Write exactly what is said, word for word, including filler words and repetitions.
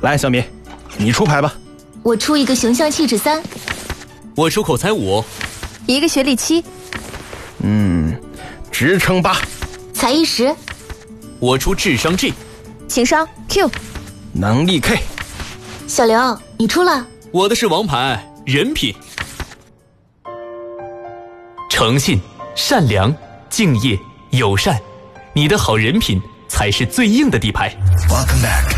来，小米，你出牌吧。 我出一个形象气质三。 我出口才五。 一个学历七。 嗯，职称八。 才艺十。 我出智商 G。 情商 Q。 能力 K。 小刘，你出了。 我的是王牌人品。诚信、善良、敬业、友善，你的好人品才是最硬的底牌。Welcome back.